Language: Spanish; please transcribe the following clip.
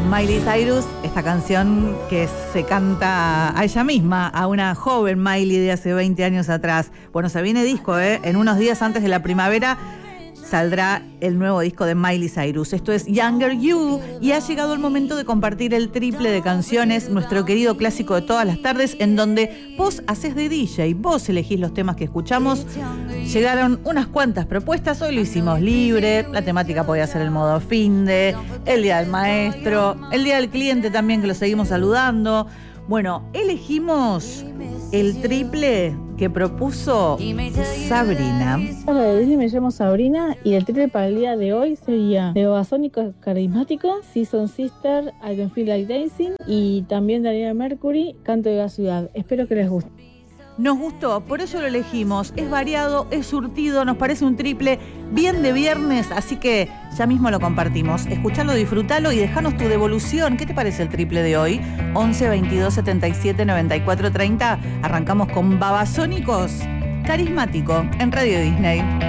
Miley Cyrus, esta canción que se canta a ella misma, a una joven Miley de hace 20 años atrás. Bueno, se viene disco, en unos días antes de la primavera saldrá el nuevo disco de Miley Cyrus. Esto es Younger You y ha llegado el momento de compartir el triple de canciones, nuestro querido clásico de todas las tardes, en donde vos haces de DJ, vos elegís los temas que escuchamos. Llegaron unas cuantas propuestas, hoy lo hicimos libre, la temática podía ser el modo finde, el día del maestro, el día del cliente también, que lo seguimos saludando. Bueno, elegimos el triple que propuso Sabrina. Hola, de Disney, me llamo Sabrina y el triple para el día de hoy sería de Babasónicos Carismáticos, Season Sister, I Don't Feel Like Dancing y también de Daniela Mercury, Canto de la Ciudad. Espero que les guste. Nos gustó, por eso lo elegimos. Es variado, es surtido, nos parece un triple bien de viernes, así que ya mismo lo compartimos. Escuchalo, disfrutalo y dejanos tu devolución. ¿Qué te parece el triple de hoy? 11 22 77 94 30. Arrancamos con Babasónicos Carismático en Radio Disney.